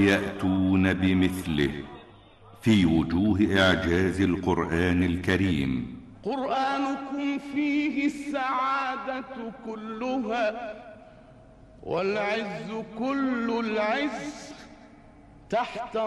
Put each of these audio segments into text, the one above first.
يأتون بمثله في وجوه إعجاز القرآن الكريم. قرآنكم فيه السعادة كلها والعز كل العز تحت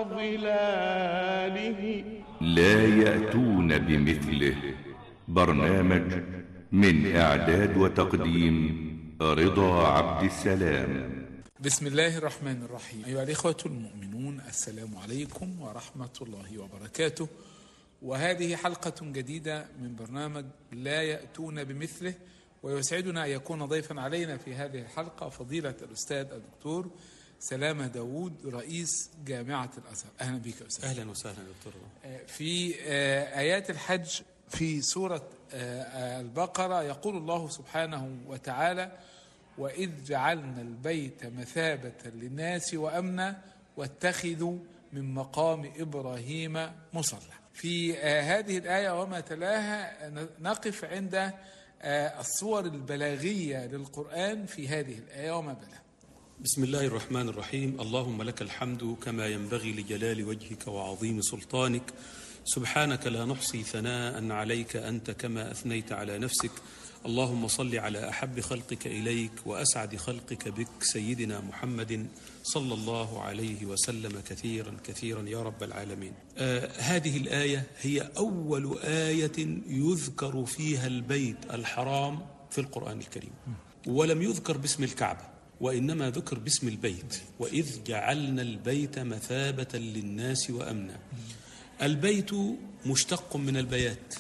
ظلاله. لا يأتون بمثله. برنامج من إعداد وتقديم رضا عبد السلام. بسم الله الرحمن الرحيم. أيها الإخوة المؤمنون، السلام عليكم ورحمة الله وبركاته. وهذه حلقة جديدة من برنامج لا يأتون بمثله، ويسعدنا أن يكون ضيفا علينا في هذه الحلقة فضيلة الأستاذ الدكتور سلامة داوود، رئيس جامعة الأزهر. أهلا بك أستاذ. أهلا وسهلا دكتور. في آيات الحج في سورة البقرة يقول الله سبحانه وتعالى: وإذ جعلنا البيت مثابة للناس وأمنا واتخذوا من مقام إبراهيم مصلى. في هذه الآية وما تلاها نقف عند الصور البلاغية للقرآن في هذه الآية وما بلغ. بسم الله الرحمن الرحيم. اللهم لك الحمد كما ينبغي لجلال وجهك وعظيم سلطانك. سبحانك لا نحصي ثناء عليك أنت كما أثنيت على نفسك. اللهم صل على أحب خلقك إليك وأسعد خلقك بك سيدنا محمد صلى الله عليه وسلم كثيرا كثيرا يا رب العالمين. هذه الآية هي أول آية يذكر فيها البيت الحرام في القرآن الكريم، ولم يذكر باسم الكعبة وإنما ذكر باسم البيت. وإذ جعلنا البيت مثابة للناس وأمنا. البيت مشتق من البيات،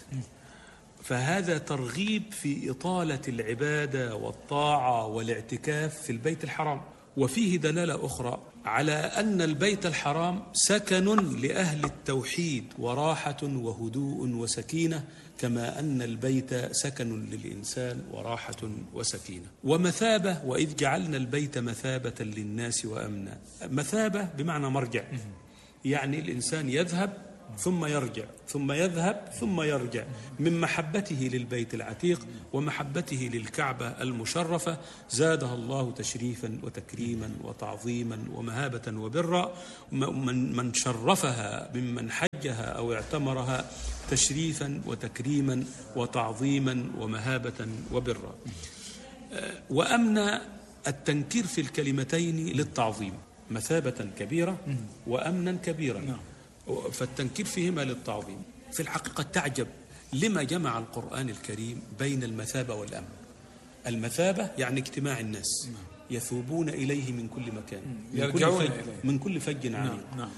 فهذا ترغيب في إطالة العبادة والطاعة والاعتكاف في البيت الحرام. وفيه دلالة أخرى على أن البيت الحرام سكن لأهل التوحيد وراحة وهدوء وسكينة، كما أن البيت سكن للإنسان وراحة وسكينة. ومثابة، وإذ جعلنا البيت مثابة للناس وأمنا. مثابة بمعنى مرجع، يعني الإنسان يذهب ثم يرجع، ثم يذهب ثم يرجع، من محبته للبيت العتيق ومحبته للكعبة المشرفة زادها الله تشريفا وتكريما وتعظيما ومهابة وبرا. من شرفها ممن حجها أو اعتمرها تشريفا وتكريما وتعظيما ومهابة وبرا. وأمن التنكير في الكلمتين للتعظيم، مثابة كبيرة وأمنا كبيرا، فالتنكير فيهما للتعظيم. في الحقيقة تعجب لما جمع القرآن الكريم بين المثابة والأمن. المثابة يعني اجتماع الناس، يثوبون إليه من كل مكان، من كل فج عميق.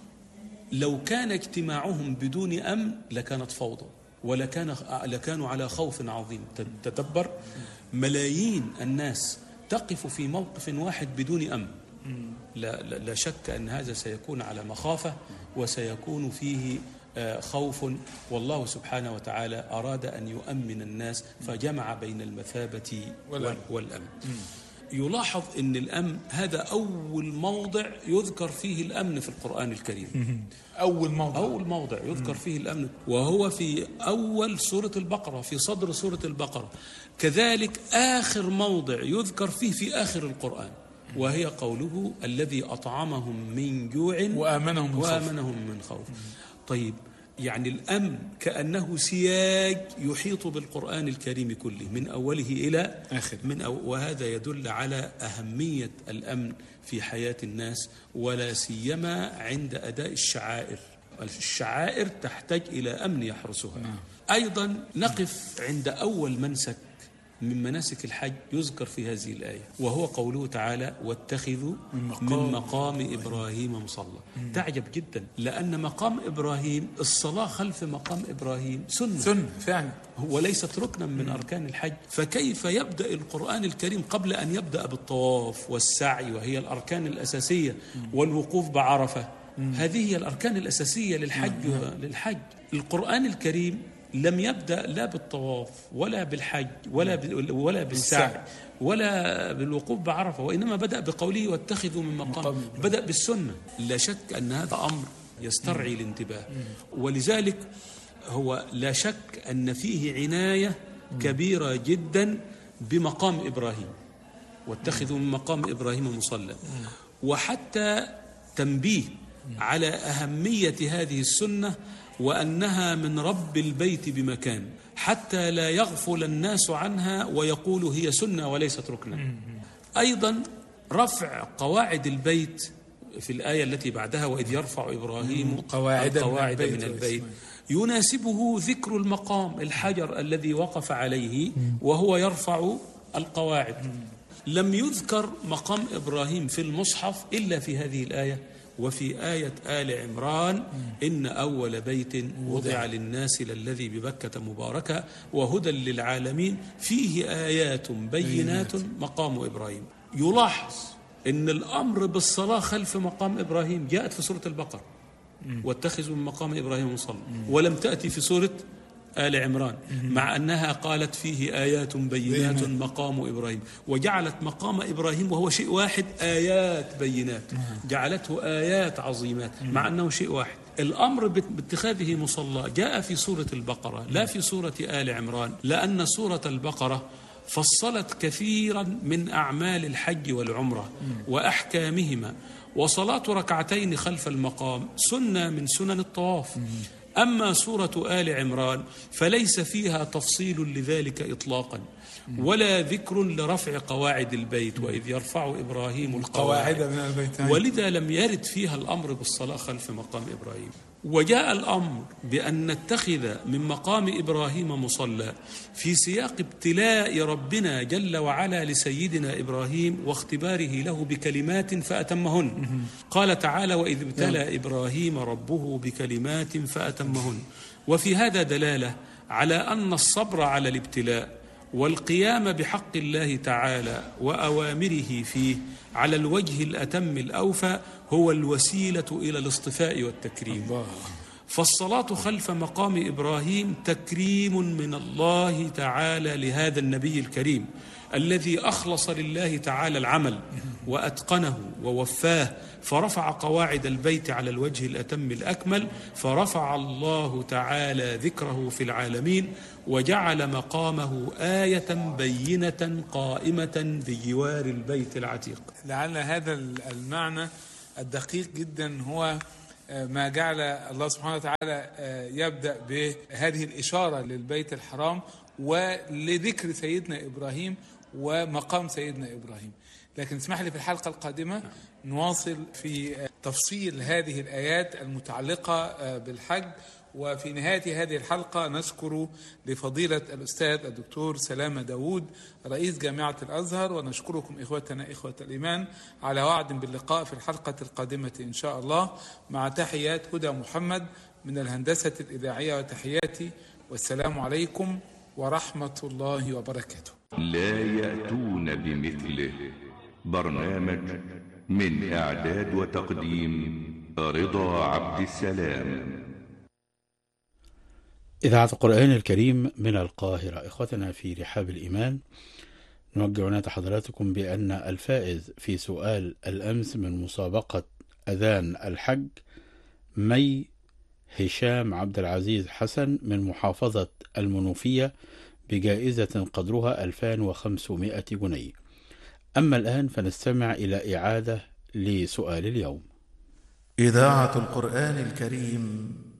لو كان اجتماعهم بدون أمن لكانت فوضى ولكانوا على خوف عظيم. تدبر، ملايين الناس تقف في موقف واحد بدون أمن، لا شك أن هذا سيكون على مخافة وسيكون فيه خوف. والله سبحانه وتعالى أراد أن يؤمن الناس فجمع بين المثابة والأمن. يلاحظ أن الأمن هذا أول موضع يذكر فيه الأمن في القرآن الكريم. أول موضع يذكر فيه الأمن، وهو في أول سورة البقرة، في صدر سورة البقرة. كذلك آخر موضع يذكر فيه في آخر القرآن، وهي قوله الذي أطعمهم من جوع وآمنهم من خوف. طيب، يعني الأمن كأنه سياج يحيط بالقرآن الكريم كله من أوله إلى آخر. وهذا يدل على أهمية الأمن في حياة الناس، ولا سيما عند أداء الشعائر. الشعائر تحتاج إلى أمن يحرسها. أيضا نقف عند أول منسك من مناسك الحج يذكر في هذه الآية، وهو قوله تعالى: واتخذوا من مقام إبراهيم مصلى. تعجب جدا، لأن مقام إبراهيم، الصلاة خلف مقام إبراهيم سنة فعلا، وليست ركنا من أركان الحج. فكيف يبدأ القرآن الكريم قبل أن يبدأ بالطواف والسعي، وهي الأركان الأساسية، والوقوف بعرفة؟ هذه هي الأركان الأساسية للحج. القرآن الكريم لم يبدأ لا بالطواف ولا بالحج ولا بالسعي ولا بالوقوف بعرفة، وإنما بدأ بقوله واتخذوا من مقام، بدأ بالسنة. لا شك أن هذا أمر يسترعي الانتباه، ولذلك هو لا شك أن فيه عناية كبيرة جدا بمقام إبراهيم، واتخذوا من مقام إبراهيم مصلى. وحتى تنبيه على أهمية هذه السنة وأنها من رب البيت بمكان، حتى لا يغفل الناس عنها ويقولوا هي سنة وليست ركنا. أيضا رفع قواعد البيت في الآية التي بعدها: وإذ يرفع إبراهيم القواعد من البيت، يناسبه ذكر المقام، الحجر الذي وقف عليه وهو يرفع القواعد. لم يذكر مقام إبراهيم في المصحف إلا في هذه الآية وفي آية آل عمران: إن أول بيت وضع للناس للذي ببكة مباركة وهدى للعالمين فيه آيات بينات مقام إبراهيم. يلاحظ إن الأمر بالصلاة خلف مقام إبراهيم جاءت في سورة البقرة: واتخذوا من مقام إبراهيم مصلى، ولم تأتي في سورة آل عمران، مع أنها قالت فيه آيات بينات مقام إبراهيم، وجعلت مقام إبراهيم وهو شيء واحد آيات بينات، جعلته آيات عظيمات مع أنه شيء واحد. الأمر باتخاذه مصلى جاء في سورة البقرة لا في سورة آل عمران، لأن سورة البقرة فصلت كثيرا من أعمال الحج والعمرة وأحكامهما، وصلاة ركعتين خلف المقام سنة من سنن الطواف. أما سورة آل عمران فليس فيها تفصيل لذلك إطلاقا، ولا ذكر لرفع قواعد البيت: وإذ يرفع إبراهيم القواعد من البيت، ولذا لم يرد فيها الأمر بالصلاة خلف مقام إبراهيم. وجاء الأمر بأن نتخذ من مقام إبراهيم مصلى في سياق ابتلاء ربنا جل وعلا لسيدنا إبراهيم واختباره له بكلمات فأتمهن. قال تعالى: وإذ ابتلى إبراهيم ربه بكلمات فأتمهن. وفي هذا دلالة على أن الصبر على الابتلاء والقيام بحق الله تعالى وأوامره فيه على الوجه الأتم الأوفى هو الوسيلة إلى الاصطفاء والتكريم. فالصلاة خلف مقام إبراهيم تكريم من الله تعالى لهذا النبي الكريم الذي أخلص لله تعالى العمل وأتقنه ووفاه، فرفع قواعد البيت على الوجه الأتم الأكمل، فرفع الله تعالى ذكره في العالمين وجعل مقامه آية بينة قائمة بجوار البيت العتيق. لعل هذا المعنى الدقيق جدا هو ما جعل الله سبحانه وتعالى يبدأ بهذه الإشارة للبيت الحرام ولذكر سيدنا إبراهيم ومقام سيدنا إبراهيم. لكن اسمح لي في الحلقة القادمة نواصل في تفصيل هذه الآيات المتعلقة بالحج. وفي نهاية هذه الحلقة نشكر لفضيلة الأستاذ الدكتور سلامة داود رئيس جامعة الأزهر، ونشكركم إخوتنا إخوة الإيمان على وعد باللقاء في الحلقة القادمة إن شاء الله، مع تحيات هدى محمد من الهندسة الإذاعية وتحياتي، والسلام عليكم ورحمة الله وبركاته. لا يأتون بمثله. برنامج من إعداد وتقديم رضا عبد السلام. إذاعة القرآن الكريم من القاهرة. إخوتنا في رحاب الإيمان، نوجه عناية حضراتكم بأن الفائز في سؤال الأمس من مسابقة أذان الحج مي هشام عبد العزيز حسن من محافظة المنوفية بجائزة قدرها 2500 جنيه. أما الآن فنستمع إلى إعادة لسؤال اليوم. إذاعة القرآن الكريم